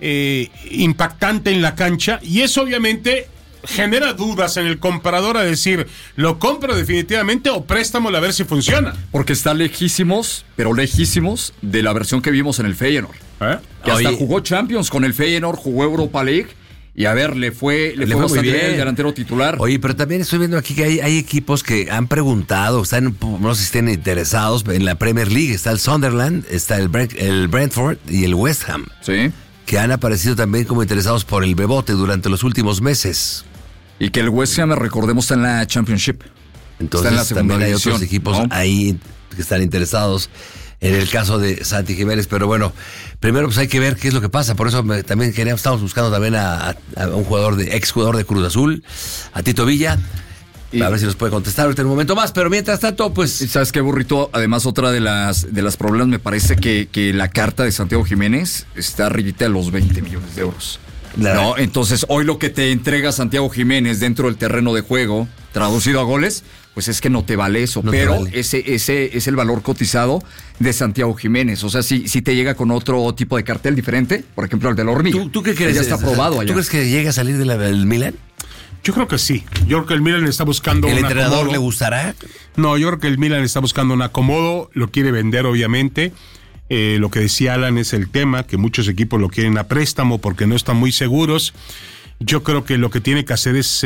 impactante en la cancha, y eso obviamente genera dudas en el comprador a decir, ¿lo compro definitivamente o préstamelo a ver si funciona? Porque está lejísimos, pero lejísimos de la versión que vimos en el Feyenoord. Que hasta jugó Champions con el Feyenoord, jugó Europa League, y a ver, le fue muy bien el delantero titular. Oye, pero también estoy viendo aquí que hay equipos que han preguntado, no sé si estén interesados en la Premier League. Está el Sunderland, está el Brentford y el West Ham. Sí. Que han aparecido también como interesados por el Bebote durante los últimos meses. Y que el West Ham, recordemos, está en la Championship. Entonces está en la segunda también hay división, otros equipos, ¿no?, ahí que están interesados en el caso de Santi Jiménez. Pero bueno, primero pues hay que ver qué es lo que pasa. Por eso también estamos buscando también a un exjugador de Cruz Azul, a Tito Villa. A ver si nos puede contestar ahorita en un momento más, pero mientras tanto, pues... ¿Sabes qué, Burrito? Además, otra de las problemas, me parece que la carta de Santiago Jiménez está arribita de los 20 millones de euros. ¿No? Entonces, hoy lo que te entrega Santiago Jiménez dentro del terreno de juego, traducido a goles, pues es que no te vale eso. Pero vale. Ese es el valor cotizado de Santiago Jiménez. O sea, si te llega con otro tipo de cartel diferente, por ejemplo, el de la hormiga. ¿Tú qué crees? Ya está aprobado allá. ¿Tú crees que llega a salir del Milan? Yo creo que sí. Yo creo que el Milan está buscando un acomodo. ¿El entrenador le gustará? No, yo creo que el Milan está buscando un acomodo. Lo quiere vender, obviamente. Lo que decía Alan es el tema, que muchos equipos lo quieren a préstamo porque no están muy seguros. Yo creo que lo que tiene que hacer es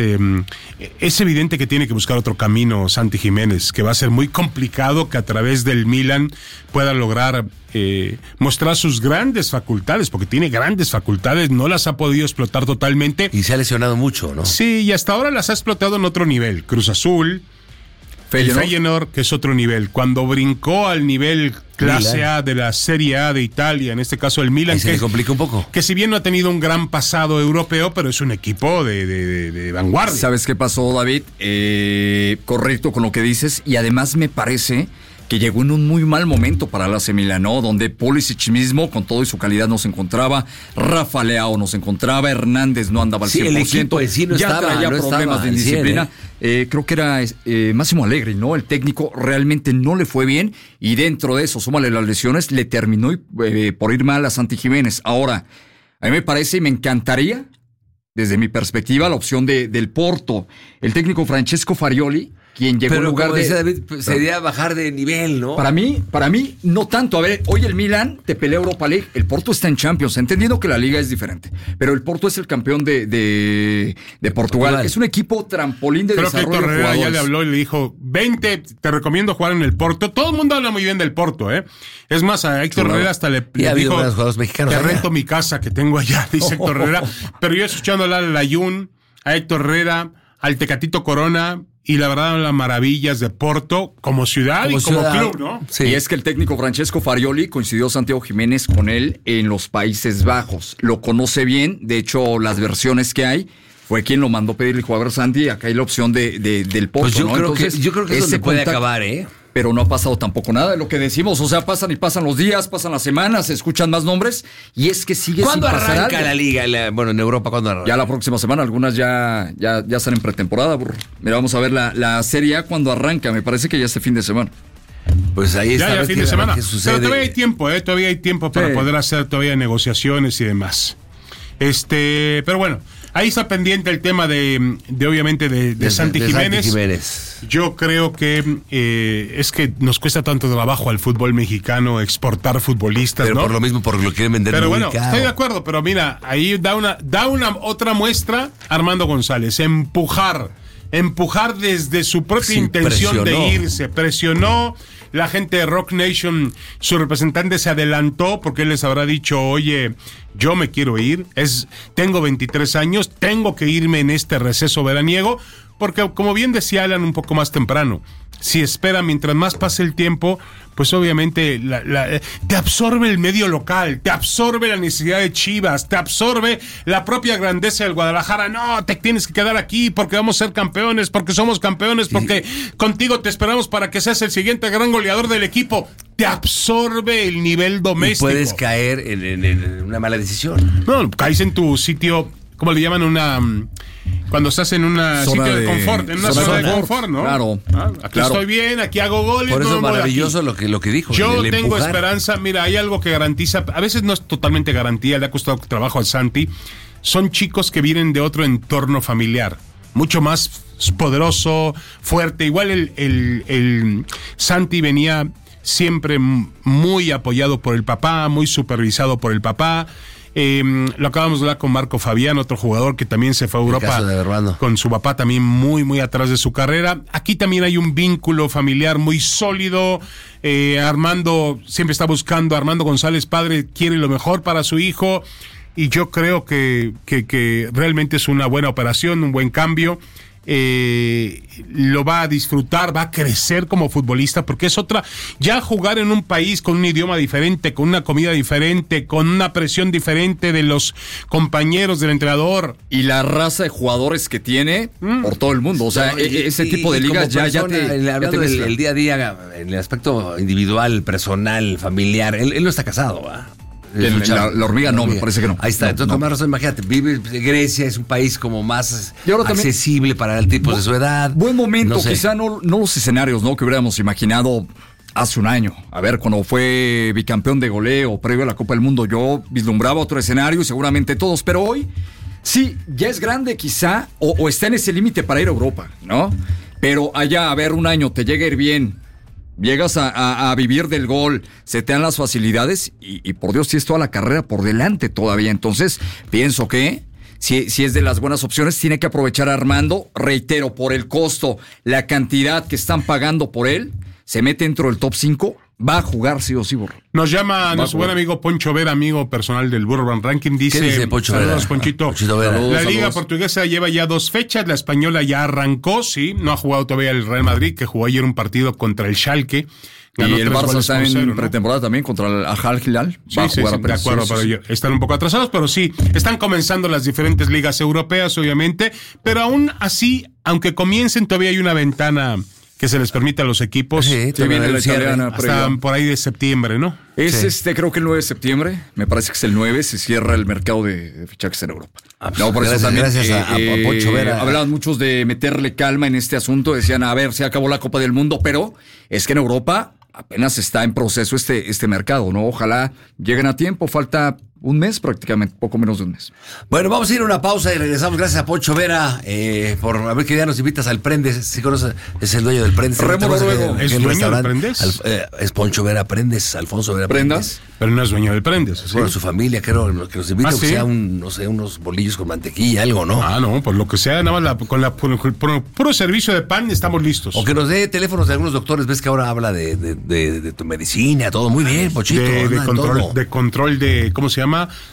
evidente que tiene que buscar otro camino Santi Jiménez, que va a ser muy complicado que a través del Milan pueda lograr mostrar sus grandes facultades, porque tiene grandes facultades, no las ha podido explotar totalmente. Y se ha lesionado mucho, ¿no? Sí, y hasta ahora las ha explotado en otro nivel. Cruz Azul, el Feyenoord, que es otro nivel. Cuando brincó al nivel clase Milan A de la Serie A de Italia, en este caso el Milan, se le complica un poco. Que si bien no ha tenido un gran pasado europeo, pero es un equipo de vanguardia. ¿Sabes qué pasó, David? Correcto con lo que dices, y además me parece que llegó en un muy mal momento para el AC Milan, ¿no? Donde Pulisic mismo, con todo y su calidad, no se encontraba, Rafa Leao no se encontraba, Hernández no andaba al 100%. El equipo sí no ya estaba, traía no problemas de indisciplina. Creo que era Máximo Allegri, ¿no? El técnico realmente no le fue bien, y dentro de eso, súmale las lesiones, le terminó por ir mal a Santi Jiménez. Ahora, a mí me parece y me encantaría, desde mi perspectiva, la opción del Porto. El técnico Francesco Farioli, quien llegó en lugar de... David, sería bajar de nivel, ¿no? Para mí, no tanto. A ver, hoy el Milan te pelea Europa League, el Porto está en Champions, entendiendo que la liga es diferente, pero el Porto es el campeón de Portugal. Es un equipo trampolín de desarrollo. Creo que Héctor Herrera ya le habló y le dijo, 20, te recomiendo jugar en el Porto. Todo el mundo habla muy bien del Porto, ¿eh? Es más, a Héctor Herrera hasta le dijo, jugadores mexicanos, te rento mi casa que tengo allá, dice Héctor Herrera. Pero yo escuchando hablar al Layún, a Héctor Herrera, al Tecatito Corona, y la verdad, las maravillas de Porto como ciudad y como club, ¿no? Sí. Y es que el técnico Francesco Farioli coincidió Santiago Jiménez con él en los Países Bajos. Lo conoce bien, de hecho, las versiones que hay, fue quien lo mandó pedir el jugador Santi. Acá hay la opción del Porto, pues yo ¿no? Creo Entonces, que eso se puede acabar, ¿eh? Pero no ha pasado tampoco nada de lo que decimos. O sea, pasan los días, pasan las semanas, se escuchan más nombres, y es que sigue sin pasar. ¿Cuándo arranca la liga? En Europa, ¿cuándo arranca? Ya la próxima semana, algunas ya están en pretemporada, burro. Mira, vamos a ver la Serie A cuando arranca, me parece que ya este fin de semana. Pues ahí está. Ya fin de semana. Pero todavía hay tiempo, todavía hay tiempo para poder hacer todavía negociaciones y demás. Pero bueno, ahí está pendiente el tema de obviamente de Santi Jiménez. Yo creo que es que nos cuesta tanto trabajo al fútbol mexicano exportar futbolistas, pero ¿no? Por lo mismo, porque lo quieren vender. Pero muy bueno, caro. estoy de acuerdo, pero mira, ahí da una otra muestra Armando González, empujar desde su propia intención de irse, presionó. La gente de Rock Nation, su representante se adelantó porque él les habrá dicho, oye, yo me quiero ir, tengo 23 años, tengo que irme en este receso veraniego, porque como bien decía Alan un poco más temprano, si espera mientras más pase el tiempo, pues obviamente te absorbe el medio local, te absorbe la necesidad de Chivas, te absorbe la propia grandeza del Guadalajara. No, te tienes que quedar aquí porque vamos a ser campeones, porque somos campeones, porque contigo te esperamos para que seas el siguiente gran goleador del equipo. Te absorbe el nivel doméstico. Y puedes caer en una mala decisión. No, caes en tu sitio, ¿cómo le llaman? cuando estás en una sitio de confort, en una zona de confort, ¿no? Claro. Aquí estoy bien, aquí hago goles. Por eso es maravilloso lo que dijo. Yo tengo esperanza. Mira, hay algo que garantiza, a veces no es totalmente garantía, le ha costado trabajo al Santi. Son chicos que vienen de otro entorno familiar, mucho más poderoso, fuerte. Igual el Santi venía siempre muy apoyado por el papá, muy supervisado por el papá. Lo acabamos de hablar con Marco Fabián, otro jugador que también se fue a Europa con su papá también muy, muy atrás de su carrera. Aquí también hay un vínculo familiar muy sólido. Armando siempre está buscando, Armando González, padre, quiere lo mejor para su hijo. Y yo creo que realmente es una buena operación, un buen cambio. Lo va a disfrutar, va a crecer como futbolista, porque es otra, ya jugar en un país con un idioma diferente, con una comida diferente, con una presión diferente de los compañeros del entrenador. Y la raza de jugadores que tiene por todo el mundo, o sea, ese tipo de ligas hablando del día a día, en el aspecto individual, personal, familiar, él no está casado, ¿va? La hormiga no, me parece que no. Ahí está, entonces con más razón, imagínate, Grecia es un país como más accesible para el tipo de su edad. Buen momento, no sé. Quizá no los escenarios, ¿no? Que hubiéramos imaginado hace un año. A ver, cuando fue bicampeón de goleo previo a la Copa del Mundo, yo vislumbraba otro escenario y seguramente todos, pero hoy sí, ya es grande quizá, o está en ese límite para ir a Europa, ¿no? Pero allá, a ver, un año te llega a ir bien. Llegas a vivir del gol, se te dan las facilidades y por Dios tienes toda la carrera por delante todavía. Entonces, pienso que si es de las buenas opciones, tiene que aprovechar a Armando. Reitero, por el costo, la cantidad que están pagando por él, se mete dentro del top 5, va a jugar sí o sí, Burro. Nos llama nuestro buen amigo Poncho Vera, amigo personal del Burro Van Ranking. Dice Poncho saludos, Vera? Ponchito. La Liga Portuguesa lleva ya 2 fechas, la española ya arrancó, sí, no ha jugado todavía el Real Madrid, que jugó ayer un partido contra el Schalke. Y el Barça está en pretemporada también contra el Al Hilal. Sí, de acuerdo, pero están un poco atrasados, pero sí, están comenzando las diferentes ligas europeas, obviamente, pero aún así, aunque comiencen, todavía hay una ventana que se les permite a los equipos. Sí, que viene la italiana hasta por ahí de septiembre, ¿no? Es creo que el 9 de septiembre, me parece que es el 9, se cierra el mercado de fichajes en Europa. No, por eso también gracias a Poncho Vera. Hablaban muchos de meterle calma en este asunto, decían, a ver, se acabó la Copa del Mundo, pero es que en Europa apenas está en proceso este mercado, ¿no? Ojalá lleguen a tiempo, falta un mes prácticamente, poco menos de un mes. Bueno, vamos a ir a una pausa y regresamos. Gracias a Poncho Vera por a ver qué día nos invitas al Prendes. ¿Sí conoces? Es el dueño del Prendes. ¿Es dueño del Prendes? Es Poncho Vera Prendes, Alfonso Vera Prendes. Pero no es dueño del Prendes. ¿Sí? Bueno, su familia, creo, que nos invita, que sea unos bolillos con mantequilla, algo, ¿no? No, por lo que sea, nada más con puro servicio de pan estamos listos. O que nos dé teléfonos de algunos doctores. Ves que ahora habla de tu medicina, todo muy bien, Pochito. De control de, ¿cómo se llama?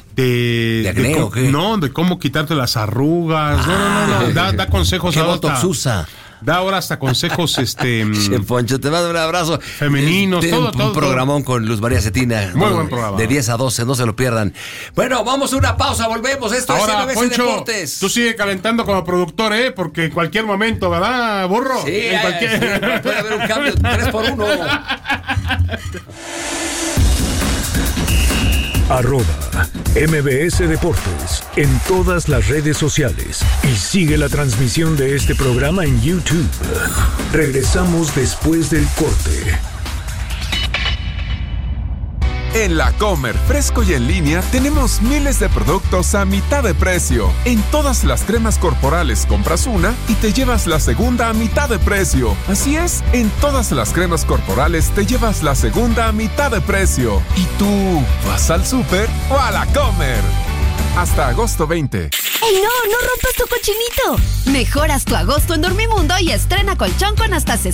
¿De acné o qué? No, de cómo quitarte las arrugas. No. Da consejos. ¿Qué botox usa? Da ahora hasta consejos, Poncho, te mando un abrazo. Femeninos, todo. Un programón con Luz María Cetina. Muy buen programa. De 10 a 12, no se lo pierdan. Bueno, vamos a una pausa, volvemos. Esto ahora, es MBC Poncho, Deportes. Tú sigue calentando como productor, porque en cualquier momento, ¿verdad, Burro? Sí, puede haber un cambio, 3-1. @MBS Deportes en todas las redes sociales y sigue la transmisión de este programa en YouTube. Regresamos después del corte. En La Comer, fresco y en línea, tenemos miles de productos a mitad de precio. En todas las cremas corporales compras una y te llevas la segunda a mitad de precio. Así es, en todas las cremas corporales te llevas la segunda a mitad de precio. ¿Y tú vas al súper o a La Comer? Hasta agosto 20. ¡Ey, no rompas tu cochinito! Mejoras tu agosto en Dormimundo y estrena colchón con hasta 60%